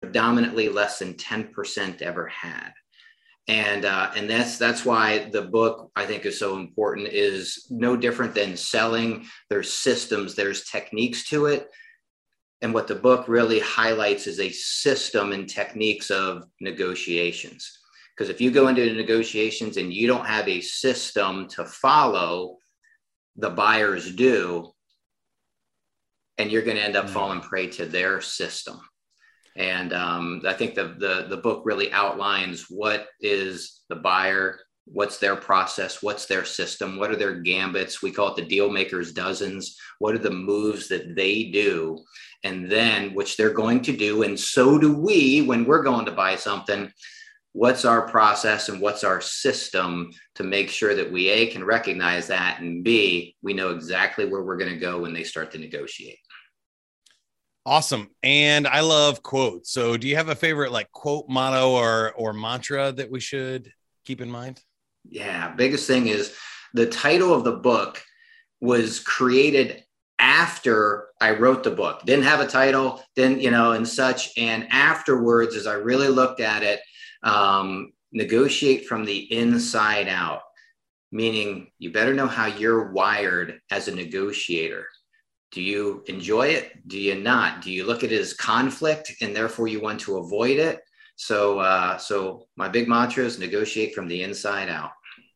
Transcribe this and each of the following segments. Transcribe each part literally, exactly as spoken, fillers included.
predominantly less than ten percent ever had. And uh, and that's that's why the book, I think, is so important, is no different than selling. There's systems, there's techniques to it. And what the book really highlights is a system and techniques of negotiations. Because if you go into negotiations and you don't have a system to follow, the buyers do, and you're going to end up falling prey to their system. And um, I think the, the the book really outlines what is the buyer, what's their process, what's their system, what are their gambits. We call it the deal makers dozens. What are the moves that they do? And then, which they're going to do, and so do we when we're going to buy something. What's our process and what's our system to make sure that we, A, can recognize that, and B, we know exactly where we're going to go when they start to negotiate. Awesome. And I love quotes. So do you have a favorite like quote, motto, or or mantra that we should keep in mind? Yeah. Biggest thing is the title of the book was created after I wrote the book. Didn't have a title, didn't, you know, and such. And afterwards, as I really looked at it, um, negotiate from the inside out, meaning you better know how you're wired as a negotiator. Do you enjoy it? Do you not? Do you look at it as conflict and therefore you want to avoid it? So, uh, so my big mantra is negotiate from the inside out.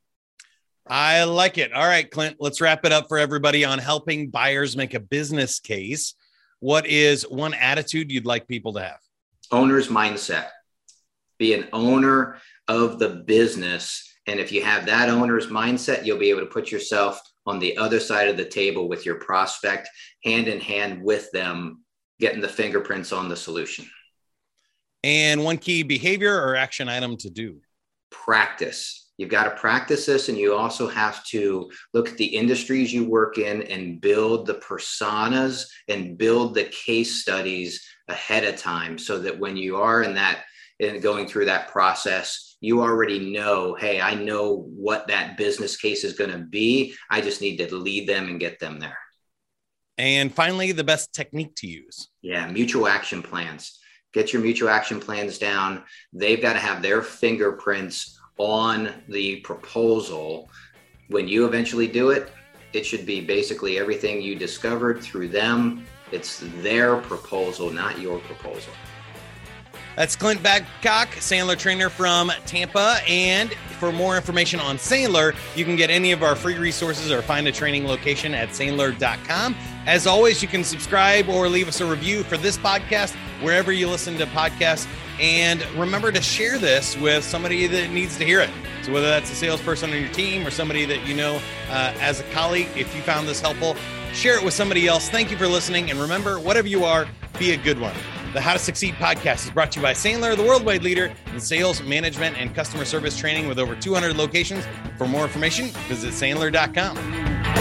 I like it. All right, Clint, let's wrap it up for everybody on helping buyers make a business case. What is one attitude you'd like people to have? Owner's mindset. Be an owner of the business. And if you have that owner's mindset, you'll be able to put yourself on the other side of the table with your prospect, hand in hand with them, getting the fingerprints on the solution. And one key behavior or action item to do? Practice. You've got to practice this, and you also have to look at the industries you work in and build the personas and build the case studies ahead of time, so that when you are in that and going through that process, you already know, hey, I know what that business case is going to be. I just need to lead them and get them there. And finally, the best technique to use. Yeah, mutual action plans. Get your mutual action plans down. They've got to have their fingerprints on the proposal. When you eventually do it, it should be basically everything you discovered through them. It's their proposal, not your proposal. That's Clint Babcock, Sandler trainer from Tampa. And for more information on Sandler, you can get any of our free resources or find a training location at sandler dot com. As always, you can subscribe or leave us a review for this podcast wherever you listen to podcasts. And remember to share this with somebody that needs to hear it. So whether that's a salesperson on your team or somebody that you know uh, as a colleague, if you found this helpful, share it with somebody else. Thank you for listening. And remember, whatever you are, be a good one. The How to Succeed podcast is brought to you by Sandler, the worldwide leader in sales, management, and customer service training with over two hundred locations. For more information, visit sandler dot com.